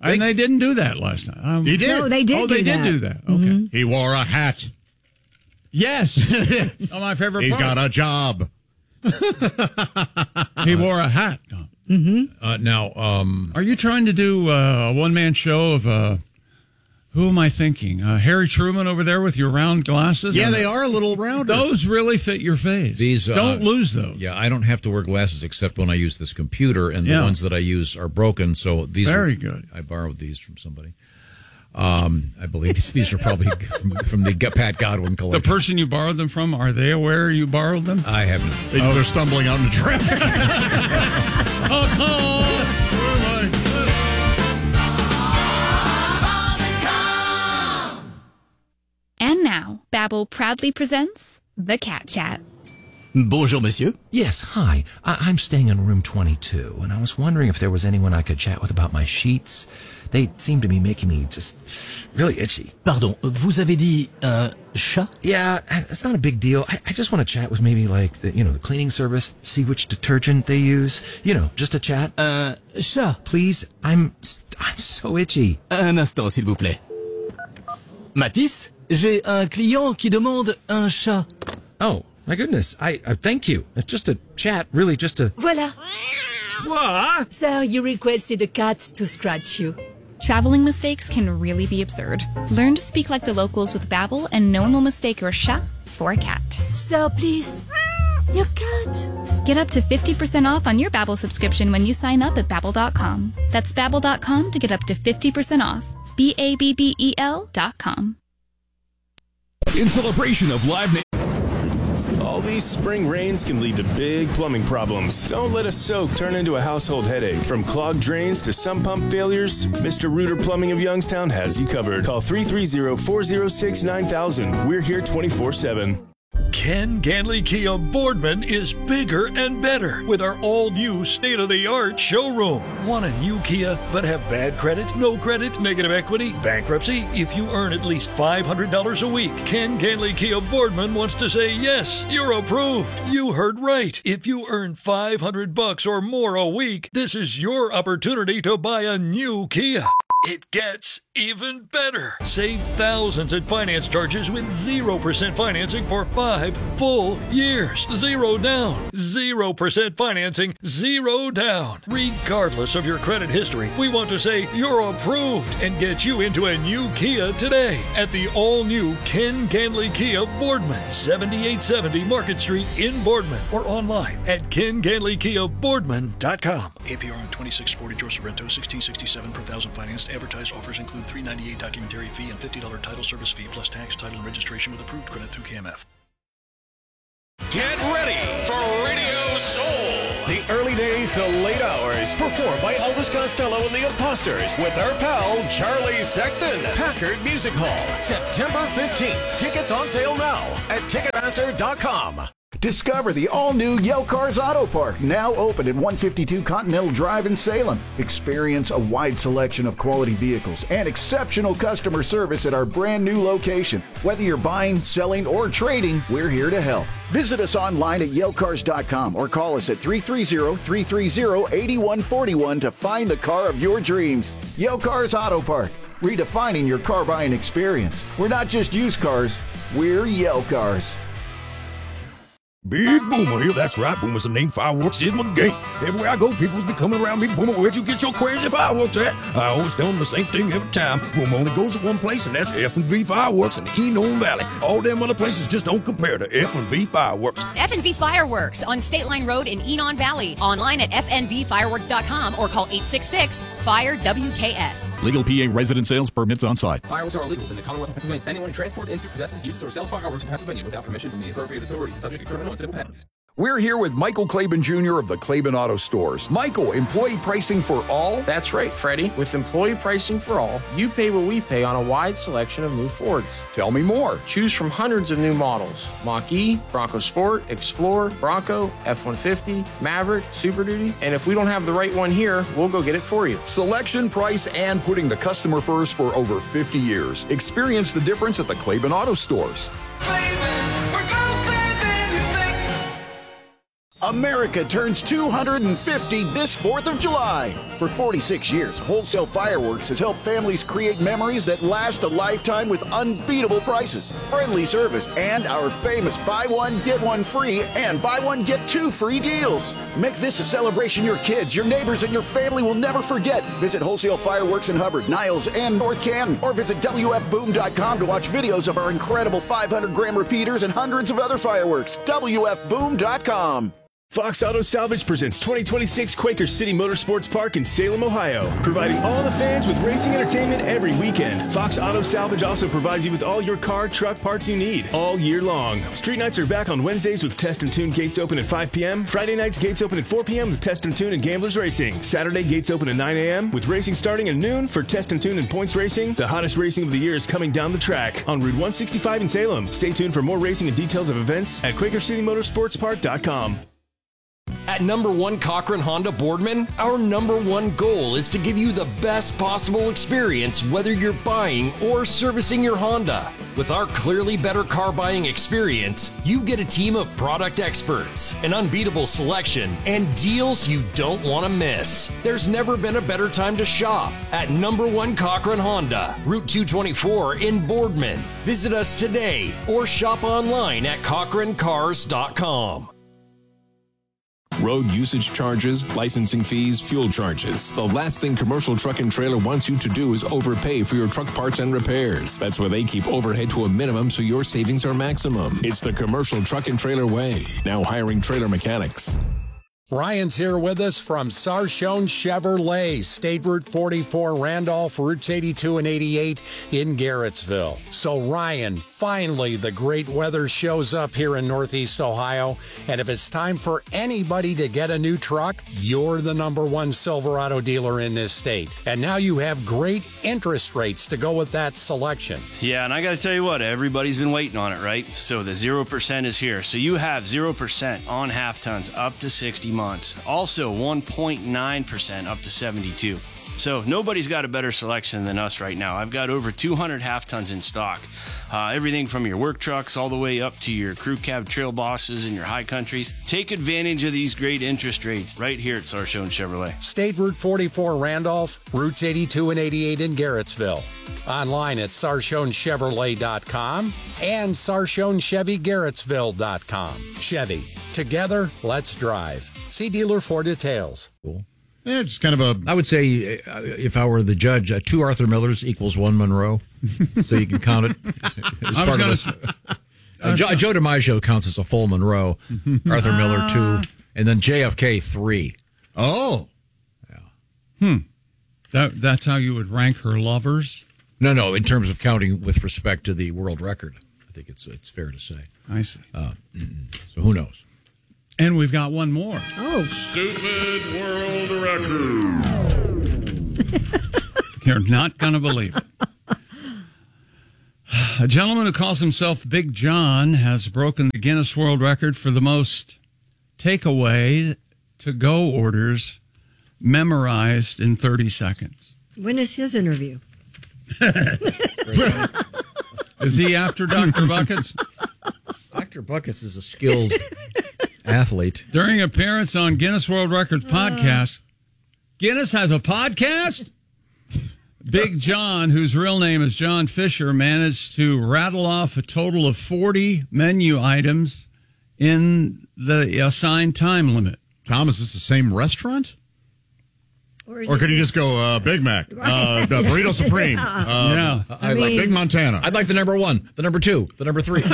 And they didn't do that last night. He did. No, they did. Oh, they did do that. Okay. Mm-hmm. He wore a hat. Yes. Oh, my favorite He's part. got a job. He wore a hat. Now, Are you trying to do a one-man show of who am I thinking? Harry Truman over there with your round glasses? Yeah, they are a little rounder. Those really fit your face. these Don't lose those. Yeah, I don't have to wear glasses except when I use this computer, and the ones that I use are broken. So these Very are good. I borrowed these from somebody. I believe these are probably from the Pat Godwin The collection. person you borrowed them from, are they aware you borrowed them? I haven't. They're stumbling out into traffic. And now, Babbel proudly presents The Cat Chat. Bonjour, monsieur. Yes, hi. I'm staying in room 22, and I was wondering if there was anyone I could chat with about my sheets. They seem to be making me just really itchy. Pardon, vous avez dit chat? Yeah, it's not a big deal. I just want to chat with maybe like the cleaning service, see which detergent they use. Just a chat. Chat. Please, I'm so itchy. Un instant, s'il vous plaît. Matisse, j'ai un client qui demande un chat. Oh, my goodness. I thank you. It's just a chat, really just a... Voilà. What? Sir, you requested a cat to scratch you. Traveling mistakes can really be absurd. Learn to speak like the locals with Babbel, and no one will mistake your chat for a cat. Sir, please. Your cat. Get up to 50% off on your Babbel subscription when you sign up at Babbel.com. That's Babbel.com to get up to 50% off. BABBEL.com. In celebration of Live All these spring rains can lead to big plumbing problems. Don't let a soak turn into a household headache. From clogged drains to sump pump failures, Mr. Rooter Plumbing of Youngstown has you covered. Call 330-406-9000. We're here 24/7. Ken Ganley Kia Boardman is bigger and better with our all-new state-of-the-art showroom. Want a new Kia but have bad credit, no credit, negative equity, bankruptcy? If you earn at least $500 a week, Ken Ganley Kia Boardman wants to say, yes, you're approved. You heard right. If you earn $500 or more a week, this is your opportunity to buy a new Kia. It gets even better. Save thousands in finance charges with 0% financing for 5 full years. Zero down. 0% financing. Zero down. Regardless of your credit history, we want to say you're approved and get you into a new Kia today at the all-new Ken Ganley Kia Boardman, 7870 Market Street in Boardman, or online at KenGanleyKiaBoardman.com. APR on 2640 George Sorrento, 1667 per thousand financed. Advertised offers include $398 documentary fee and $50 title service fee plus tax, title, and registration with approved credit through KMF. Get ready for Radio Soul. The early days to late hours, performed by Elvis Costello and the Imposters with our pal Charlie Sexton. Packard Music Hall, September 15th. Tickets on sale now at Ticketmaster.com. Discover the all-new Yale Cars Auto Park, now open at 152 Continental Drive in Salem. Experience a wide selection of quality vehicles and exceptional customer service at our brand new location. Whether you're buying, selling, or trading, we're here to help. Visit us online at YaleCars.com or call us at 330-330-8141 to find the car of your dreams. Yale Cars Auto Park, redefining your car buying experience. We're not just used cars, we're Yale Cars. Big Boomer here, that's right, Boomer's the name, fireworks is my game. Everywhere I go, people's be coming around me, Boomer, where'd you get your crazy fireworks at? I always tell them the same thing every time. Boomer only goes to one place, and that's F&V Fireworks in the Enon Valley. All them other places just don't compare to F&V Fireworks. F&V Fireworks on State Line Road in Enon Valley. Online at fnvfireworks.com or call 866-FIRE-WKS. Legal PA resident sales permits on site. Fireworks are illegal in the Commonwealth of Pennsylvania. Anyone who transports, into, possesses, uses, or sells fireworks in Pennsylvania without permission from the appropriate authorities is subject to criminal and civil penalties. We're here with Michael Claiborne Jr. of the Claiborne Auto Stores. Michael, employee pricing for all? That's right, Freddie. With employee pricing for all, you pay what we pay on a wide selection of new Fords. Tell me more. Choose from hundreds of new models. Mach-E, Bronco Sport, Explorer, Bronco, F-150, Maverick, Super Duty, and if we don't have the right one here, we'll go get it for you. Selection, price, and putting the customer first for over 50 years. Experience the difference at the Claiborne Auto Stores. America turns 250 this 4th of July. For 46 years, Wholesale Fireworks has helped families create memories that last a lifetime with unbeatable prices, friendly service, and our famous buy one, get one free and buy one, get two free deals. Make this a celebration your kids, your neighbors, and your family will never forget. Visit Wholesale Fireworks in Hubbard, Niles, and North Canton, or visit WFBoom.com to watch videos of our incredible 500-gram repeaters and hundreds of other fireworks. WFBoom.com. Fox Auto Salvage presents 2026 Quaker City Motorsports Park in Salem, Ohio, providing all the fans with racing entertainment every weekend. Fox Auto Salvage also provides you with all your car, truck parts you need all year long. Street nights are back on Wednesdays with Test and Tune gates open at 5 p.m. Friday nights gates open at 4 p.m. with Test and Tune and Gamblers Racing. Saturday gates open at 9 a.m. with racing starting at noon for Test and Tune and Points Racing. The hottest racing of the year is coming down the track on Route 165 in Salem. Stay tuned for more racing and details of events at QuakerCityMotorsportsPark.com. At number 1 Cochran Honda Boardman, our number 1 goal is to give you the best possible experience whether you're buying or servicing your Honda. With our clearly better car buying experience, you get a team of product experts, an unbeatable selection, and deals you don't want to miss. There's never been a better time to shop at number 1 Cochran Honda, Route 224 in Boardman. Visit us today or shop online at CochranCars.com. Road usage charges, licensing fees, fuel charges. The last thing Commercial Truck and Trailer wants you to do is overpay for your truck parts and repairs. That's why they keep overhead to a minimum so your savings are maximum. It's the Commercial Truck and Trailer way. Now hiring trailer mechanics. Ryan's here with us from Sarchone Chevrolet, State Route 44, Randolph, Routes 82 and 88 in Garrettsville. So Ryan, finally the great weather shows up here in Northeast Ohio, and if it's time for anybody to get a new truck, you're the number 1 Silverado dealer in this state. And now you have great interest rates to go with that selection. Yeah, and I got to tell you what, everybody's been waiting on it, right? So the 0% is here. So you have 0% on half tons up to 60 months. Also 1.9% up to 72. So nobody's got a better selection than us right now. I've got over 200 half tons in stock. Everything from your work trucks all the way up to your crew cab trail bosses and your high countries. Take advantage of these great interest rates right here at Sarchone Chevrolet. State Route 44 Randolph, Routes 82 and 88 in Garrettsville. Online at SarchoneChevrolet.com and SarchoneChevyGarrettsville.com. Chevy. Together, let's drive. See dealer for details. Cool. Yeah, just kind of a... I would say, if I were the judge, 2 Arthur Millers equals 1 Monroe. So you can count it as part of this. Joe DiMaggio counts as a full Monroe. Arthur Miller, 2. And then JFK, 3. Oh. Yeah. That's how you would rank her lovers? No, in terms of counting with respect to the world record. I think it's fair to say. I see. So who knows? And we've got one more. Oh. Stupid world record. You're not going to believe it. A gentleman who calls himself Big John has broken the Guinness World Record for the most takeaway to-go orders memorized in 30 seconds. When is his interview? Is he after Dr. Buckets? Dr. Buckets is a skilled athlete. During appearance on Guinness World Records podcast, Guinness has a podcast? Big John, whose real name is John Fisher, managed to rattle off a total of 40 menu items in the assigned time limit. Tom, is this the same restaurant? Or could you just go Big Mac, Burrito Supreme, yeah. Big Montana? I'd like the number 1, the number 2, the number 3.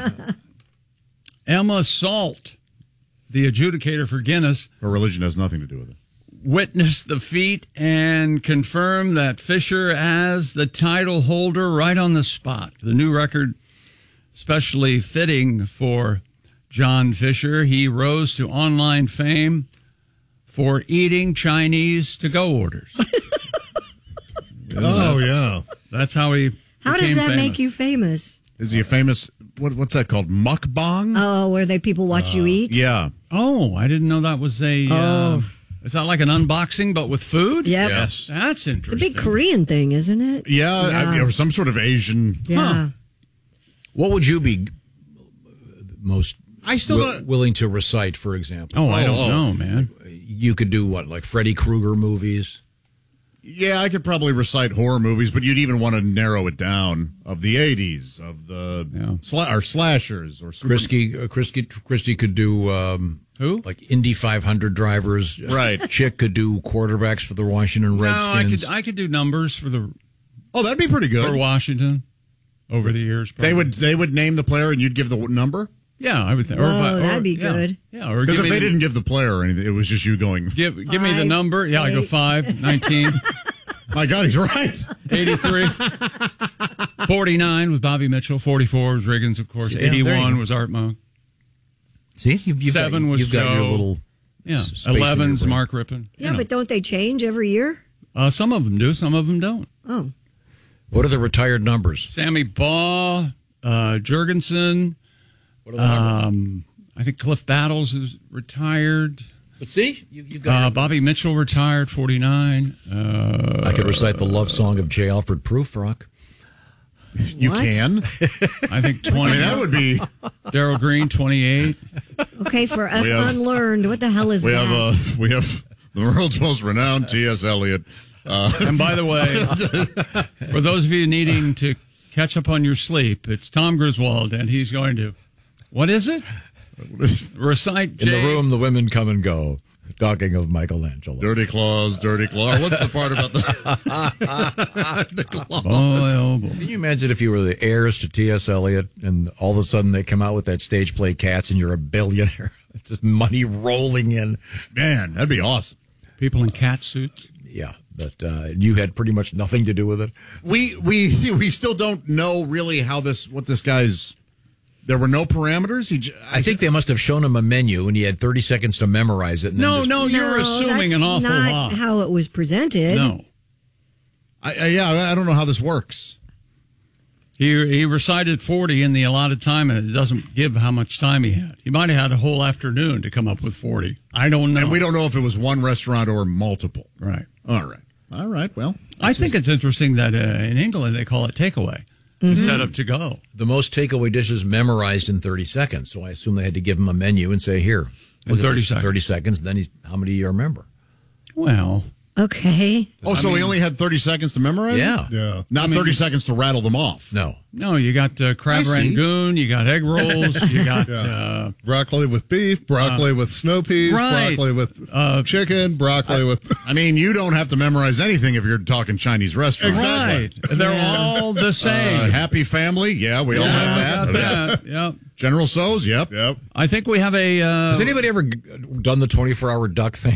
Emma Salt, the adjudicator for Guinness. Her religion has nothing to do with it. Witnessed the feat and confirmed that Fisher as the title holder right on the spot. The new record, especially fitting for John Fisher. He rose to online fame for eating Chinese to-go orders. Yeah. That's how he How does that make you famous? Is he a famous, what's that called, mukbang? Oh, where people watch you eat? Yeah. Oh, I didn't know that was a... is that like an unboxing, but with food? Yep. Yes. That's interesting. It's a big Korean thing, isn't it? Yeah. Or some sort of Asian. Yeah. What would you be most I still don't... willing to recite, for example. Oh, I don't know, man. You could do what, like Freddy Krueger movies? Yeah, I could probably recite horror movies, but you'd even want to narrow it down of the 80s, of the or slashers. Or Christy could do... Who? Like Indy 500 drivers. Right. Chick could do quarterbacks for the Washington Redskins. I could do numbers for the... Oh, that'd be pretty good. For Washington over the years. Probably. They would name the player and you'd give the number? Yeah, I would think. That'd be good. Yeah, or because if they didn't give the player or anything, it was just you going... Give me the number. Yeah, I go 5, 19. My God, he's right. 83. 49 was Bobby Mitchell. 44 was Riggins, of course. 81 was Art Monk. See? 7 was you've Joe. Got your little... Yeah. 11's Mark Rippon. Yeah, but don't they change every year? Some of them do. Some of them don't. Oh. What are the retired numbers? Sammy Baugh, Jurgensen. What are the numbers? I think Cliff Battles is retired. But see, you've got Bobby Mitchell retired, 49. I could recite the love song of J. Alfred Prufrock. You can? I think 20. I mean, that would be... Darryl Green, 28. Okay, for us unlearned, what the hell is that? We have the world's most renowned T.S. Eliot. And by the way, for those of you needing to catch up on your sleep, it's Tom Griswold, and he's going to... What is it? Recite In the room, the women come and go. Talking of Michelangelo. Dirty claws. What's the part about the claws? Oh, boy. Can you imagine if you were the heirs to T.S. Eliot and all of a sudden they come out with that stage play Cats and you're a billionaire? It's just money rolling in. Man, that'd be awesome. People in cat suits. Yeah, but you had pretty much nothing to do with it. We still don't know really what this guy's... There were no parameters? I think they must have shown him a menu and he had 30 seconds to memorize it. And you're assuming an awful lot. That's not how it was presented. No. I don't know how this works. He recited 40 in the allotted time, and it doesn't give how much time he had. He might have had a whole afternoon to come up with 40. I don't know. And we don't know if it was one restaurant or multiple. Right. All right. Well, I think it's interesting that in England they call it takeaway. Instead of to go. The most takeaway dishes memorized in 30 seconds. So I assume they had to give him a menu and say, here, in 30 seconds. 30 seconds. Then how many do you remember? Well. Okay. Oh, so he only had 30 seconds to memorize? Yeah. Not 30 seconds to rattle them off. No, you got crab rangoon, you got egg rolls, you got broccoli with beef, broccoli with snow peas, broccoli with chicken, broccoli with... I mean, you don't have to memorize anything if you're talking Chinese restaurant. Exactly. Right. They're all the same. Happy Family, we all have that. Yep. General Tso's, yep. I think we have a... Has anybody ever done the 24-hour duck thing?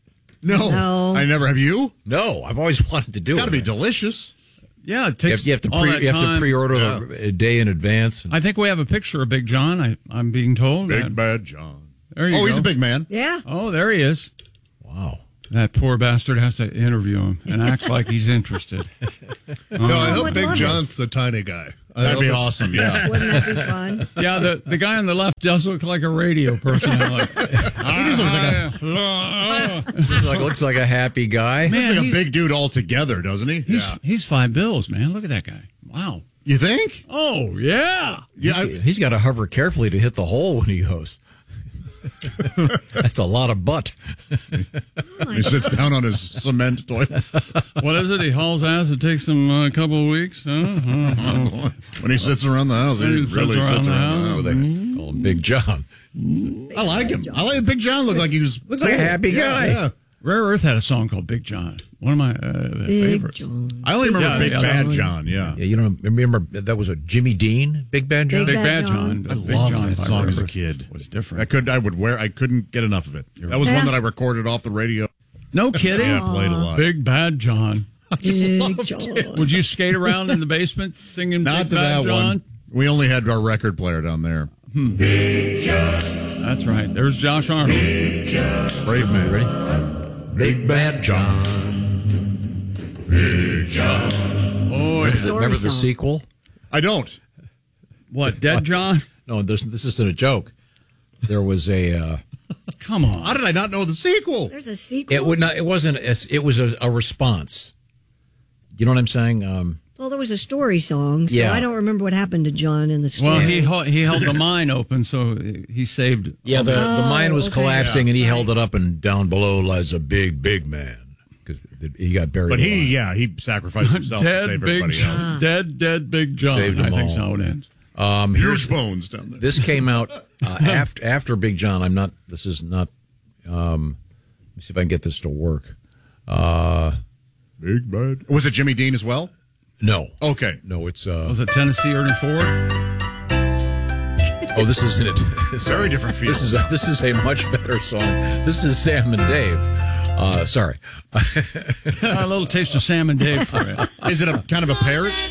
No, I never. Have you? No, I've always wanted to do it. It's got to be delicious. Yeah, it takes you have to pre-order a day in advance. I think we have a picture of Big John. I'm being told. Big Bad John. There you go. He's a big man. Yeah. Oh, there he is. Wow. That poor bastard has to interview him and act like he's interested. No, I hope Big John's the tiny guy. That'd be awesome, yeah. Wouldn't that be fun? Yeah, the guy on the left does look like a radio personality. He just looks like a happy guy. Man, looks like a big dude altogether, doesn't he? He's $5, man. Look at that guy. Wow. You think? Oh, yeah. He's got to hover carefully to hit the hole when he goes. That's a lot of butt. He sits down on his cement toilet. What is it? He hauls ass. It takes him a couple of weeks. When he sits around the house, he really sits around the house. They call him Big John. I like him. I like Big John. Looks like a happy guy. Yeah. Rare Earth had a song called Big John. One of my favorites. John. I only remember Big Bad John. Yeah. You don't remember that was a Jimmy Dean Big Bad John. Big Bad John. I loved that song as a kid. It was different. I couldn't get enough of it. That was one that I recorded off the radio. No kidding. Yeah, I played a lot. Big Bad John. Big John. Would you skate around in the basement singing Not Big Bad John? One. We only had our record player down there. Big John. That's right. There's Josh Arnold. Big John. Brave man. Ready? Big Bad John. Big John. Oh, remember the sequel? I don't. What, Dead John? No, this isn't a joke. There was a... Come on. How did I not know the sequel? There's a sequel? It wasn't. It was a response. You know what I'm saying? Well, there was a story song, so I don't remember what happened to John in the story. Well, he held the mine open, so he saved. Yeah, the mine was collapsing, and he held it up, and down below lies a big, big man because he got buried. But he sacrificed himself to save everybody else. Dead Big John. Saved them I think all. is how it ends. Here's bones down there. This came out after Big John. This is not. Let me see if I can get this to work. Big bad. Was it Jimmy Dean as well? No. Okay. No, it's. Was it Tennessee Ernie Ford? Oh, this isn't it. Very different feel. This is a much better song. This is Sam and Dave. Sorry. A little taste of Sam and Dave for you. Is it a kind of a parrot?